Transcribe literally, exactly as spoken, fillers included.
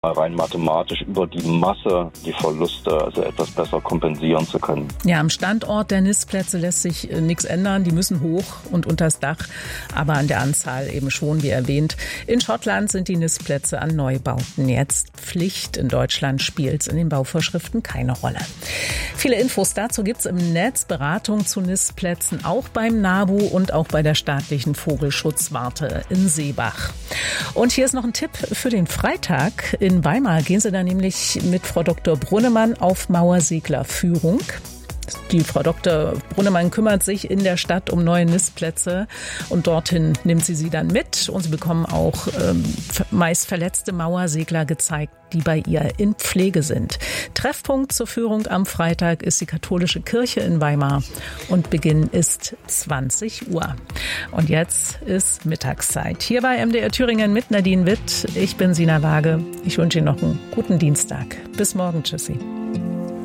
rein mathematisch über die Masse die Verluste also etwas besser kompensieren zu können. Ja, am Standort der Nistplätze lässt sich äh, nichts ändern. Die müssen hoch und unters Dach, aber an der Anzahl eben schon, wie erwähnt. In Schottland sind die Nistplätze an Neubauten jetzt Pflicht. In Deutschland spielt es in den Bauvorschriften keine Rolle. Viele Infos dazu gibt's im Netz. Beratung zu Nistplätzen auch beim NABU und auch bei der staatlichen Vogelschutzwarte in Seebach. Und hier ist noch ein Tipp für den Freitag. In Weimar gehen Sie da nämlich mit Frau Doktor Brunnemann auf Mauerseglerführung. Die Frau Doktor Brunnemann kümmert sich in der Stadt um neue Nistplätze und dorthin nimmt sie sie dann mit. Und sie bekommen auch ähm, meist verletzte Mauersegler gezeigt, die bei ihr in Pflege sind. Treffpunkt zur Führung am Freitag ist die katholische Kirche in Weimar und Beginn ist zwanzig Uhr. Und jetzt ist Mittagszeit. Hier bei M D R Thüringen mit Nadine Witt. Ich bin Sina Waage. Ich wünsche Ihnen noch einen guten Dienstag. Bis morgen. Tschüssi.